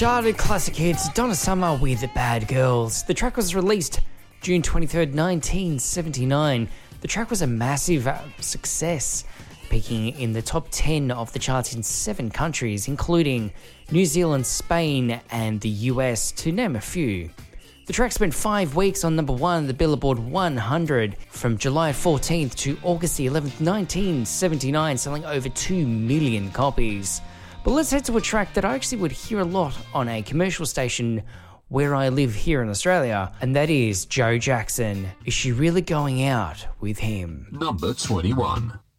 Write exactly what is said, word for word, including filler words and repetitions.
Charted classic hits Donna Summer with Bad Girls. The track was released June twenty-third, nineteen seventy-nine. The track was a massive uh, success, peaking in the top ten of the charts in seven countries, including New Zealand, Spain, and the U S, to name a few. The track spent five weeks on number one of the Billboard one hundred from July fourteenth to August the eleventh, nineteen seventy-nine, selling over two million copies. But let's head to a track that I actually would hear a lot on a commercial station where I live here in Australia, and that is Joe Jackson. Is she really going out with him? Number twenty-one.